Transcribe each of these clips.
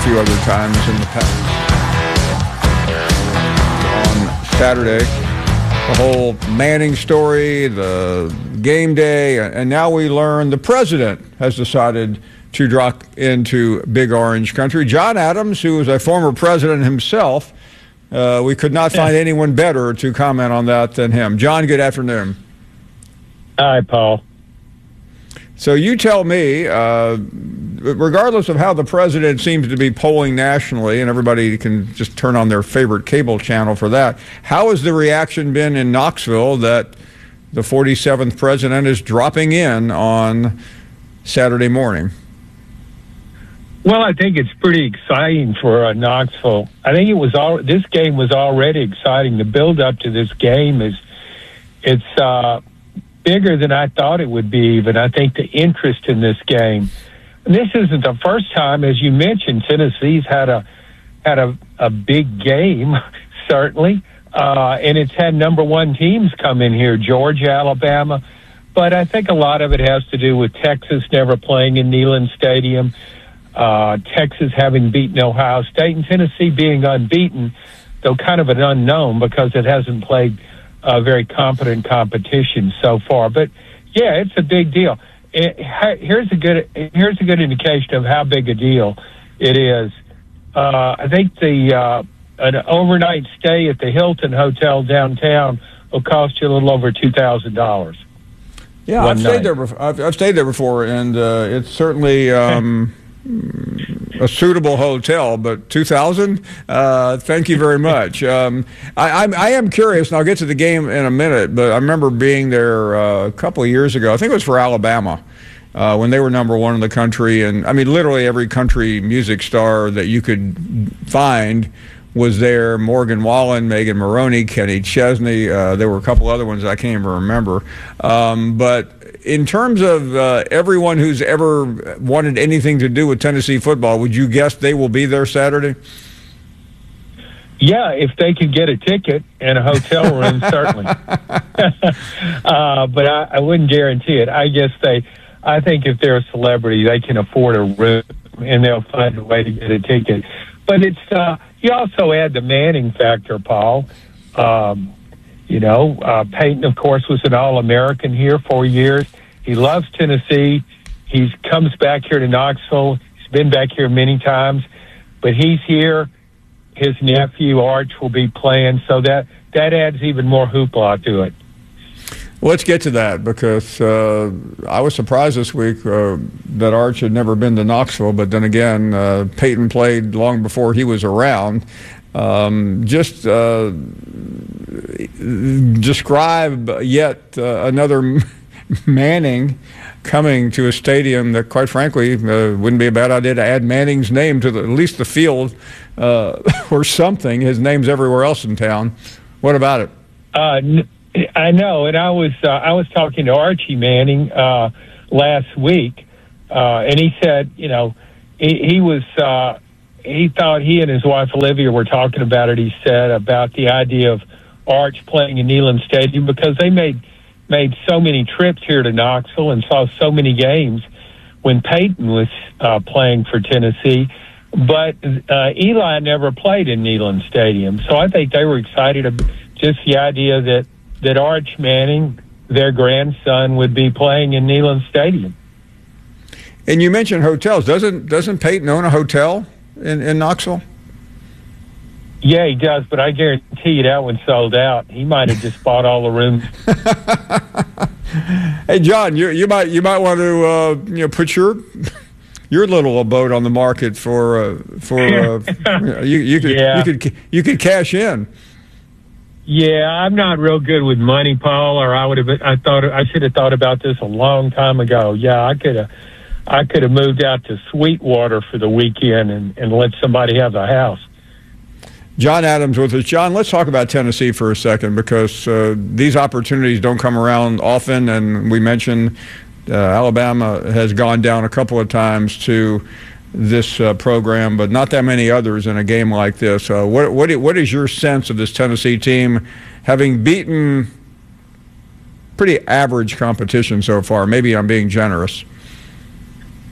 a few other times in the past. On Saturday, the whole Manning story, the game day, and now we learn the president has decided to drop into Big Orange Country. John Adams, who is a former president himself, we could not find anyone better to comment on that than him. John, good afternoon. Hi, Paul. So you tell me, regardless of how the president seems to be polling nationally, and everybody can just turn on their favorite cable channel for that, how has the reaction been in Knoxville that the 47th president is dropping in on Saturday morning? Well, I think it's pretty exciting for Knoxville. I think this game was already exciting. The build up to this game it's bigger than I thought it would be. But I think the interest in this game, and this isn't the first time, as you mentioned, Tennessee's had a big game, certainly, and it's had number one teams come in here, Georgia, Alabama. But I think a lot of it has to do with Texas never playing in Neyland Stadium. Texas having beaten Ohio State, and Tennessee being unbeaten, though kind of an unknown because it hasn't played a very competent competition so far. But yeah, it's a big deal. Here's a good indication of how big a deal it is. I think an overnight stay at the Hilton Hotel downtown will cost you a little over $2,000. Yeah, I've stayed there before, and it's certainly a suitable hotel, but $2,000. Thank you very much. I am curious, and I'll get to the game in a minute. But I remember being there a couple of years ago. I think it was for Alabama when they were number one in the country, and I mean literally every country music star that you could find was there. Morgan Wallen, Megan Maroney, Kenny Chesney. There were a couple other ones I can't even remember. But in terms of everyone who's ever wanted anything to do with Tennessee football, would you guess they will be there Saturday? Yeah, if they could get a ticket and a hotel room, certainly. But I wouldn't guarantee it. I think if they're a celebrity, they can afford a room and they'll find a way to get a ticket. But it's you also add the Manning factor, Paul. Peyton, of course, was an All-American here 4 years. He loves Tennessee. He comes back here to Knoxville. He's been back here many times, but he's here. His nephew, Arch, will be playing, so that adds even more hoopla to it. Let's get to that, because I was surprised this week that Arch had never been to Knoxville, but then again, Peyton played long before he was around. Just describe yet another Manning coming to a stadium that, quite frankly, wouldn't be a bad idea to add Manning's name to at least the field or something. His name's everywhere else in town. What about it? I know, and I was talking to Archie Manning last week, and he said, he thought he and his wife Olivia were talking about it. He said about the idea of Arch playing in Neyland Stadium because they made so many trips here to Knoxville and saw so many games when Peyton was playing for Tennessee. But Eli never played in Neyland Stadium, so I think they were excited about just the idea that Arch Manning, their grandson, would be playing in Neyland Stadium. And you mentioned hotels. Doesn't Peyton own a hotel in Knoxville? Yeah, he does, but I guarantee you that one sold out. He might have just bought all the rooms. Hey, John, you might want to put your little abode on the market for you could cash in. Yeah, I'm not real good with money, Paul. Or I should have thought about this a long time ago. Yeah, I could have moved out to Sweetwater for the weekend and let somebody have a house. John Adams with us. John, let's talk about Tennessee for a second, because these opportunities don't come around often, and we mentioned Alabama has gone down a couple of times to this program, but not that many others in a game like this. What is your sense of this Tennessee team, having beaten pretty average competition so far? Maybe I'm being generous.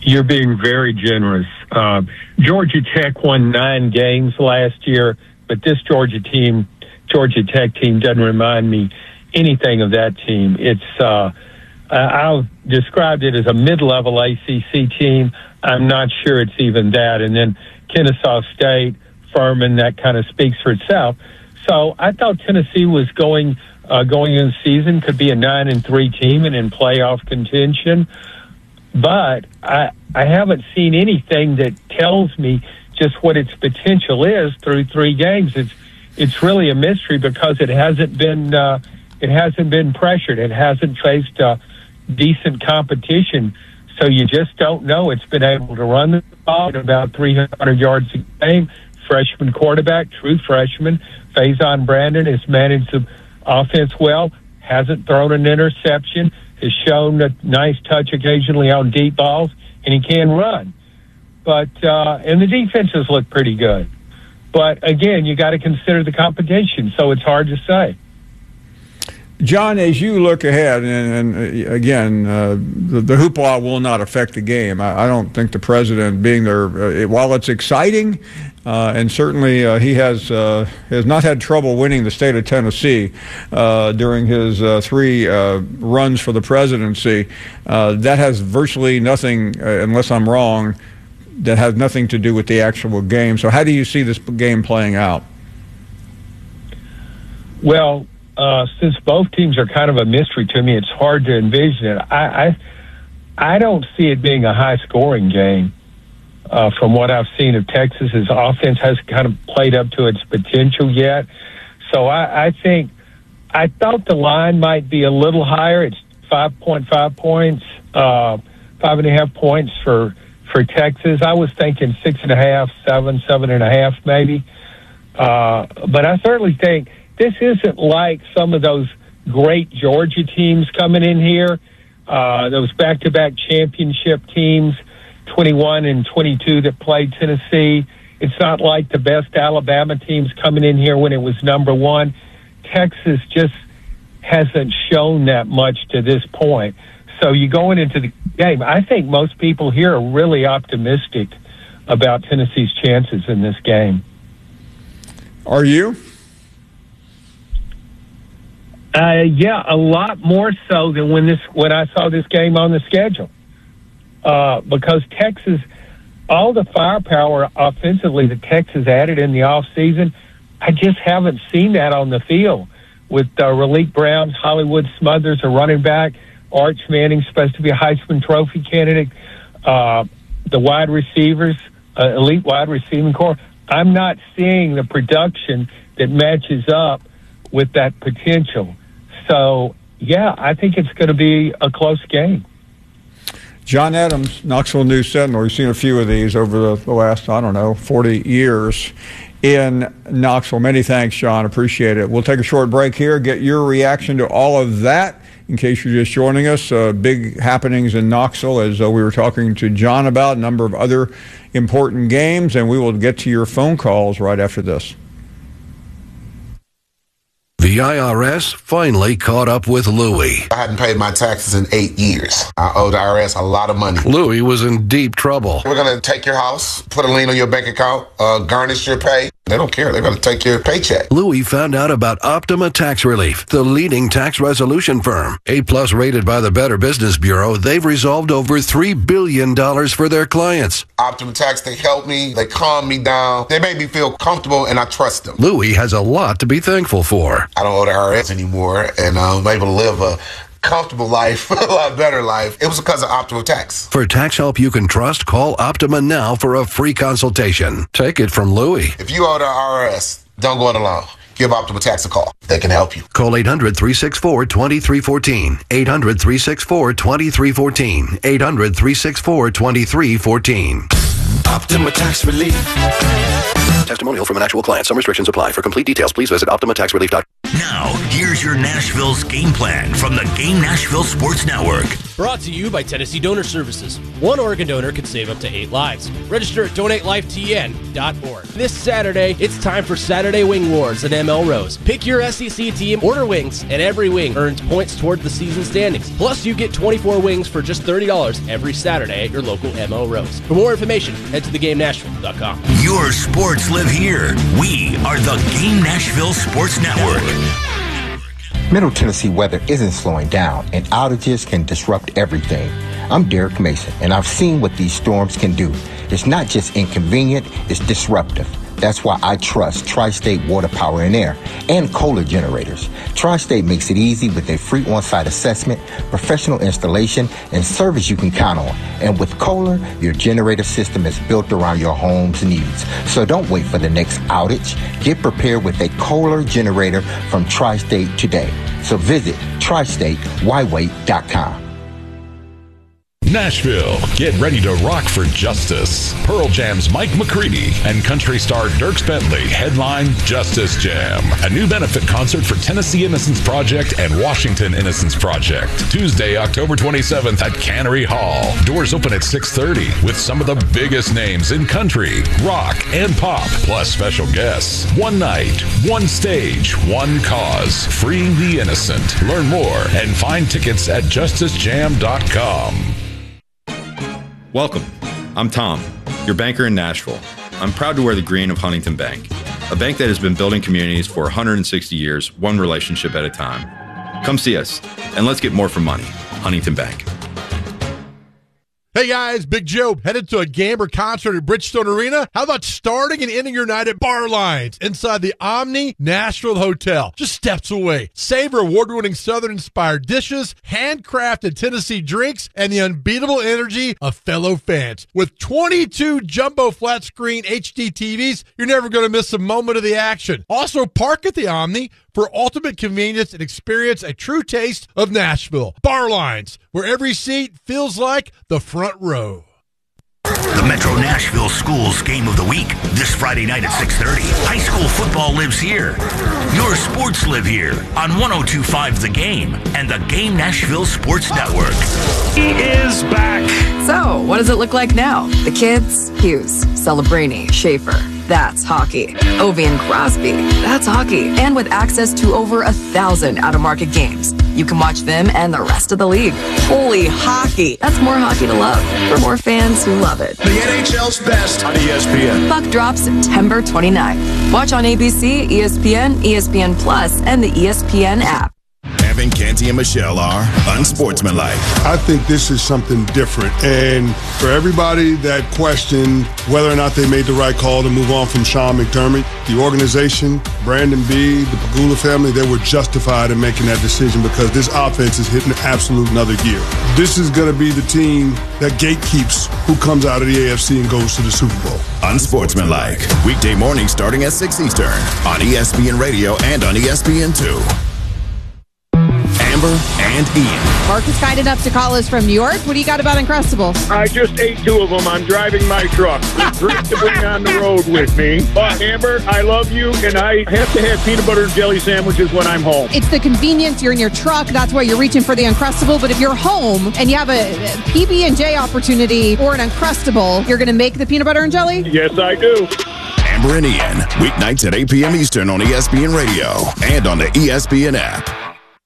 You're being very generous. Georgia Tech won 9 games last year, but this Georgia Tech team doesn't remind me anything of that team. It's I'll describe it as a mid-level ACC team. I'm not sure it's even that. And then Kennesaw State, Furman, that kind of speaks for itself. So I thought Tennessee was going in the season could be a 9-3 team and in playoff contention. But I haven't seen anything that tells me just what its potential is through 3 games. It's really a mystery because it hasn't been pressured. It hasn't faced decent competition. So you just don't know. It's been able to run the ball at about 300 yards a game. Freshman quarterback, true freshman, Faison Brandon has managed the offense well, hasn't thrown an interception, has shown a nice touch occasionally on deep balls, and he can run. But and the defenses look pretty good. But again, you got to consider the competition, so it's hard to say. John, as you look ahead, and again, the hoopla will not affect the game. I don't think the president being there, while it's exciting, and certainly he has not had trouble winning the state of Tennessee during his 3 runs for the presidency. That has virtually nothing, unless I'm wrong, that has nothing to do with the actual game. So how do you see this game playing out? Well, since both teams are kind of a mystery to me, it's hard to envision it. I don't see it being a high-scoring game. From what I've seen of Texas's offense hasn't kind of played up to its potential yet. So I thought the line might be a little higher. It's 5.5 points, 5.5 points for Texas. I was thinking 6.5, 7.5 maybe. But I certainly think this isn't like some of those great Georgia teams coming in here, those back-to-back championship teams, 21 and 22 that played Tennessee. It's not like the best Alabama teams coming in here when it was number 1. Texas just hasn't shown that much to this point. So you going into the game, I think most people here are really optimistic about Tennessee's chances in this game. Are you? Yeah, a lot more so than when I saw this game on the schedule. Because Texas, all the firepower offensively that Texas added in the offseason, I just haven't seen that on the field. With Raleek Brown, Hollywood Smothers, a running back, Arch Manning, supposed to be a Heisman Trophy candidate, the wide receivers, elite wide receiving core. I'm not seeing the production that matches up with that potential. So, yeah, I think it's going to be a close game. John Adams, Knoxville News Sentinel. We've seen a few of these over the last, 40 years in Knoxville. Many thanks, John. Appreciate it. We'll take a short break here, get your reaction to all of that. In case you're just joining us, big happenings in Knoxville, as we were talking to John about, a number of other important games, and we will get to your phone calls right after this. The IRS finally caught up with Louie. I hadn't paid my taxes in 8 years. I owed the IRS a lot of money. Louie was in deep trouble. We're going to take your house, put a lien on your bank account, garnish your pay. They don't care. They're going to take your paycheck. Louie found out about Optima Tax Relief, the leading tax resolution firm. A+ rated by the Better Business Bureau, they've resolved over $3 billion for their clients. Optima Tax, they help me. They calm me down. They make me feel comfortable, and I trust them. Louie has a lot to be thankful for. I don't owe the IRS anymore, and I'm able to live a comfortable life, a lot better life. It was because of Optima Tax. For tax help you can trust, call Optima now for a free consultation. Take it from Louie. If you owe the IRS, don't go it alone. Give Optima Tax a call. They can help you. Call 800-364-2314. 800-364-2314. 800-364-2314. Optima Tax Relief. Testimonial from an actual client. Some restrictions apply. For complete details, please visit OptimaTaxRelief.com. Now, here's your Nashville's game plan from the Game Nashville Sports Network. Brought to you by Tennessee Donor Services. One organ donor can save up to 8 lives. Register at donatelifetn.org. This Saturday, it's time for Saturday Wing Wars at ML Rose. Pick your SEC team, order wings, and every wing earns points toward the season standings. Plus, you get 24 wings for just $30 every Saturday at your local ML Rose. For more information, head to theGameNashville.com. Your sports live here. We are the Game Nashville Sports Network. Middle Tennessee weather isn't slowing down, and outages can disrupt everything. I'm Derek Mason, and I've seen what these storms can do. It's not just inconvenient, it's disruptive. That's why I trust Tri-State Water Power and Air and Kohler generators. Tri-State makes it easy with a free on-site assessment, professional installation, and service you can count on. And with Kohler, your generator system is built around your home's needs. So don't wait for the next outage. Get prepared with a Kohler generator from Tri-State today. So visit tristatewhywait.com. Nashville, get ready to rock for justice. Pearl Jam's Mike McCready and country star Dierks Bentley headline Justice Jam, a new benefit concert for Tennessee Innocence Project and Washington Innocence Project. Tuesday, October 27th at Cannery Hall. Doors open at 6:30 with some of the biggest names in country, rock, and pop, plus special guests. One night, one stage, one cause. Freeing the innocent. Learn more and find tickets at justicejam.com. Welcome. I'm Tom, your banker in Nashville. I'm proud to wear the green of Huntington Bank, a bank that has been building communities for 160 years, one relationship at a time. Come see us, and let's get more for money. Huntington Bank. Hey guys, Big Joe, headed to a game or concert at Bridgestone Arena? How about starting and ending your night at Bar Lines inside the Omni Nashville Hotel, just steps away? Savor award-winning Southern-inspired dishes, handcrafted Tennessee drinks, and the unbeatable energy of fellow fans. With 22 jumbo flat-screen HD TVs, you're never going to miss a moment of the action. Also, park at the Omni for ultimate convenience and experience a true taste of Nashville. Bar Lines, where every seat feels like the front row. The Metro Nashville Schools Game of the Week, this Friday night at 6:30. High school football lives here. Your sports live here on 102.5 The Game and the Game Nashville Sports Network. He is back. So, what does it look like now? The kids? Hughes, Celebrini, Schaefer. That's hockey. Ovi and Crosby. That's hockey. And with access to over 1,000 out-of-market games, you can watch them and the rest of the league. Holy hockey. That's more hockey to love for more fans who love it. The NHL's best on ESPN. Puck drops September 29th. Watch on ABC, ESPN, ESPN Plus, and the ESPN app. Evan, Canty, and Michelle are unsportsmanlike. I think this is something different. And for everybody that questioned whether or not they made the right call to move on from Sean McDermott, the organization, Brandon B., the Pagula family, they were justified in making that decision because this offense is hitting absolute another gear. This is going to be the team that gatekeeps who comes out of the AFC and goes to the Super Bowl. Unsportsmanlike. Weekday morning starting at 6 Eastern on ESPN Radio and on ESPN2. Amber and Ian. Marcus guided up to call us from New York. What do you got about Uncrustables? I just ate 2 of them. I'm driving my truck. It's great to bring on the road with me. But Amber, I love you, and I have to have peanut butter and jelly sandwiches when I'm home. It's the convenience. You're in your truck. That's why you're reaching for the Uncrustable. But if you're home and you have a PB&J opportunity or an Uncrustable, you're going to make the peanut butter and jelly? Yes, I do. Amber and Ian, weeknights at 8 p.m. Eastern on ESPN Radio and on the ESPN app.